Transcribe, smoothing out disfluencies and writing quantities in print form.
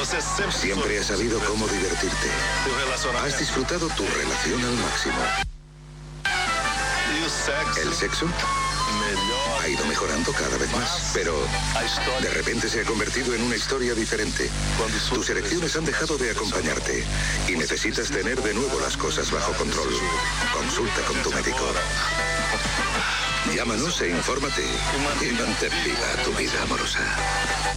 Siempre has sabido cómo divertirte. Has disfrutado tu relación al máximo. El sexo ha ido mejorando cada vez más, pero de repente se ha convertido en una historia diferente. Tus erecciones han dejado de acompañarte y necesitas tener de nuevo las cosas bajo control. Consulta con tu médico. Llámanos e infórmate y mantén viva tu vida amorosa.